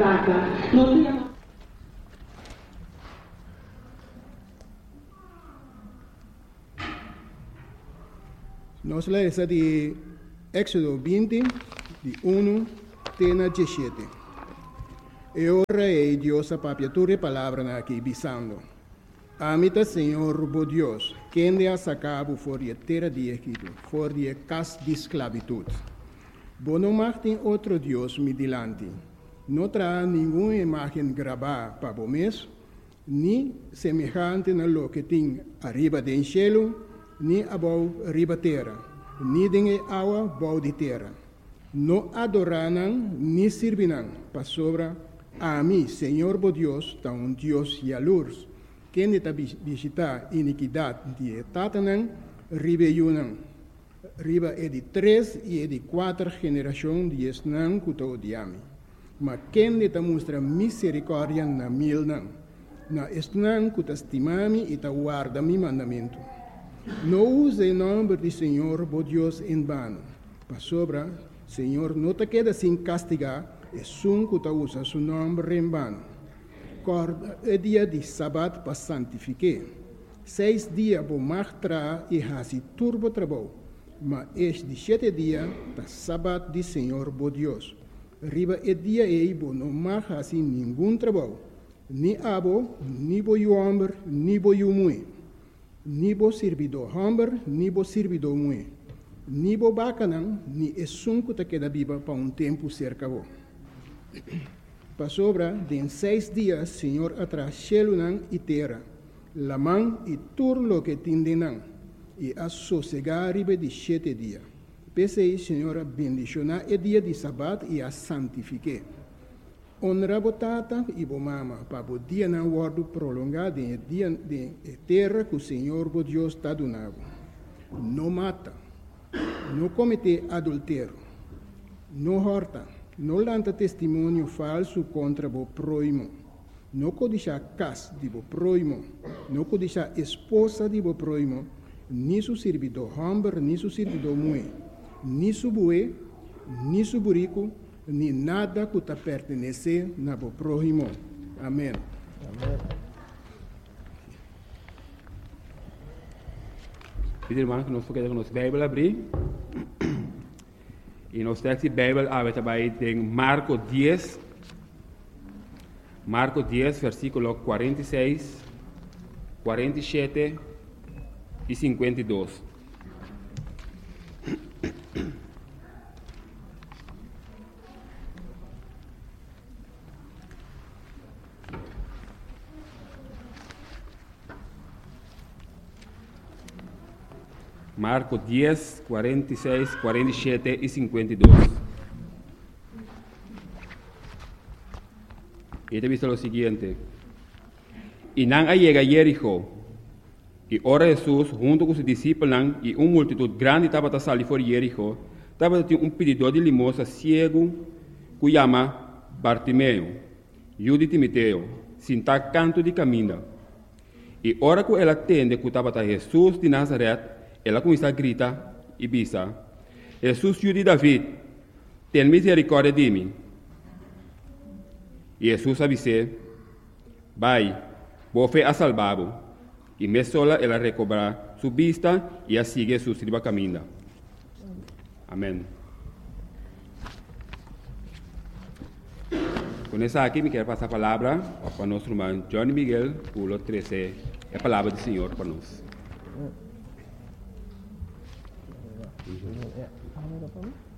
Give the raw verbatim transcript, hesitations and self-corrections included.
batata. No te Nós lemos de Éxodo vinte, de um até dezessete. E ora é Deus a papiatura palavra aqui, bisando. Amita Senhor, bo Deus, quem de a sacabo for de terra de Egito, for de casa de esclavitud. Bo não martem outro Deus me dilante. Não terá nenhuma imagem gravada para o mês, nem semejante na lo que tem arriba do cielo, ni abau riba terra, ni dengue água bau de terra. Não adoraram ni servirão para sobra a mim, Senhor bo Deus, tá um Deus e a luz, quem está visitar iniquidade de tatanang, riba yunang. Riba é de três e é de quatro gerações de esnang kuto diami. Mas quem está mostra misericórdia na mil nang, na esnang kuta estimami e ta guarda mi mandamento. Não use o nome do Senhor, bo Deus, em vano. Para sobra, Senhor, não te queda sem castigar, e sun que usa seu nome em vano. Corda é dia de sábado para santificar. Seis dias vou martrar e hasi turbo trabalho. Mas este de sete dias, da sábado de Senhor, bo Deus. Riba é dia e bo não mar hasi nenhum trabalho. Ni abo, ni bo homem, ni bo mulher. Ni bo servidor homem, ni bo servidor mulher. Ni bo bacanang, ni é sunco que queda viva para um tempo cerca bo. Para sobra, de seis dias, Senhor atrás chelunang e terra, lamang e turlo que tindenang, e a sossegar ribe de sete dias. Pensei, Senhor, bendicionar o dia de sábado e a santifique. Honra botata e bo mama, para o dia não guardo prolongado em dia de terra que o Senhor, bo Deus, está donado. Não mata, não comete adultério, não horta, não lanta testemunho falso contra o próximo, não codiça casa de o próximo, não codiça esposa de o próximo, nem seu servidor homem, nem seu servidor mulher, nem seu boi, nem seu burico, nem nada que te pertenece na o próximo. Amém. Amém. Pedi irmão que nós queremos nossa Bíblia abrir. E nós temos a Bíblia aberta em Marcos dez. Marcos dez, versículo quarenta e seis, quarenta e sete e cinquenta e dois. Marcos dez, quarenta e seis, quarenta e sete e cinquenta e dois. E te visto lo seguinte. E não llega a Jericó. E ora Jesus, junto com os discípulos, e uma multitud grande estava a sair fora de Jericó, estava um pedidor de limosna cego, que chama Bartimeu, filho de Timoteo, sentado canto de caminho. E ora que ela atende que estava Jesus de Nazaré, ela começa a gritar e bisa: Jesus, filho de David, tem misericórdia de mim. E Jesus avisou: vai, vou fé a salvá-lo. E me sola ela recobra sua vista e a sigue Jesus riba caminho. Amém. Com essa aqui, me quero passar a palavra para nosso irmão Johnny Miguel, pulo treze, a palavra do Senhor para nós.